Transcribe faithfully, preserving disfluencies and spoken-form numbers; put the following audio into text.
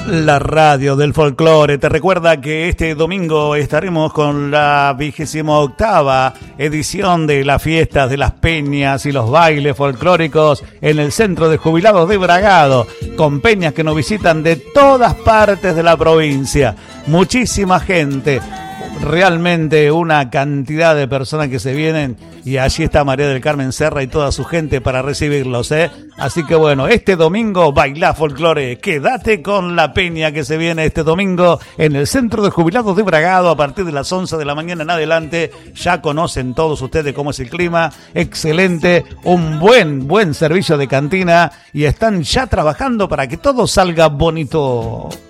La radio del folclore te recuerda que este domingo estaremos con la vigésima octava edición de las fiestas de las peñas y los bailes folclóricos en el Centro de Jubilados de Bragado, con peñas que nos visitan de todas partes de la provincia. Muchísima gente, realmente una cantidad de personas que se vienen, y allí está María del Carmen Serra y toda su gente para recibirlos, ¿eh? Así que bueno, este domingo bailá folclore, quédate con la peña que se viene este domingo en el Centro de Jubilados de Bragado a partir de las once de la mañana en adelante. Ya conocen todos ustedes cómo es el clima, excelente, un buen, buen servicio de cantina y están ya trabajando para que todo salga bonito.